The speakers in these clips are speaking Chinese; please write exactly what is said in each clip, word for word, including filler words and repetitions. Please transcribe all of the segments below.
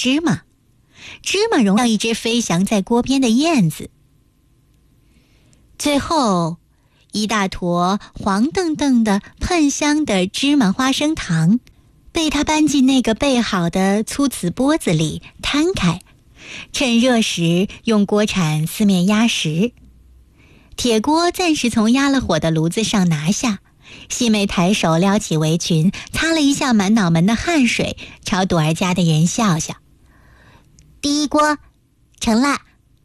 芝麻，芝麻融像一只飞翔在锅边的燕子。最后，一大坨黄澄澄的喷香的芝麻花生糖被他搬进那个备好的粗瓷钵子里摊开，趁热时用锅铲四面压实。铁锅暂时从压了火的炉子上拿下，细妹抬手撩起围裙，擦了一下满脑门的汗水，朝朵儿家的人笑笑：第一锅成了。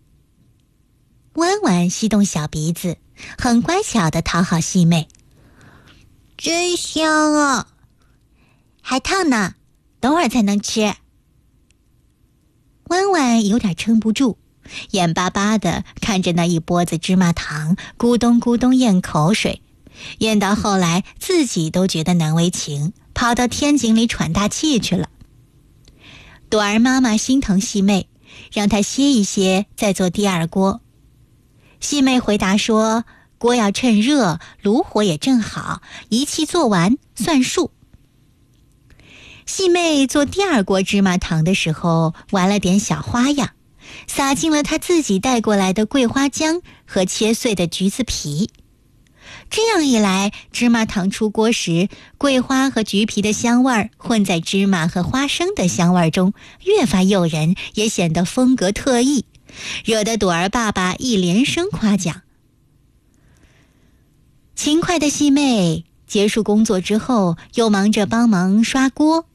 弯弯吸动小鼻子，很乖巧地讨好细妹：真香啊，还烫呢，等会儿才能吃。弯弯有点撑不住，眼巴巴地看着那一钵子芝麻糖，咕咚咕咚咽口水，咽到后来自己都觉得难为情，跑到天井里喘大气去了。朵儿妈妈心疼细妹，让她歇一歇，再做第二锅。细妹回答说，锅要趁热，炉火也正好，一气做完算数。细妹做第二锅芝麻糖的时候玩了点小花样，撒进了她自己带过来的桂花浆和切碎的橘子皮。这样一来，芝麻糖出锅时，桂花和橘皮的香味儿混在芝麻和花生的香味中，越发诱人，也显得风格特异，惹得朵儿爸爸一连声夸奖。勤快的细妹结束工作之后，又忙着帮忙刷锅